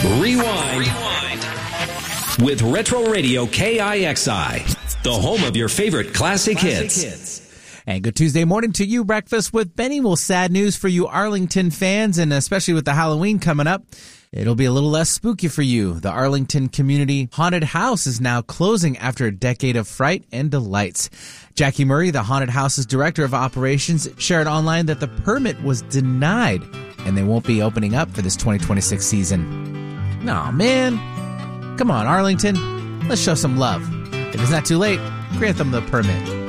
Rewind. With Retro Radio KIXI, the home of your favorite classic hits. And good Tuesday morning to you. Breakfast with Benny. Well, sad news for you Arlington fans, and especially with the Halloween coming up. It'll be a little less spooky for you. The Arlington Community Haunted House is now closing after a decade of fright and delights. Jackie Murray, the Haunted House's Director of Operations, shared online that the permit was denied and they won't be opening up for this 2026 season. Aw, man. Come on, Arlington. Let's show some love. If it's not too late, grant them the permit.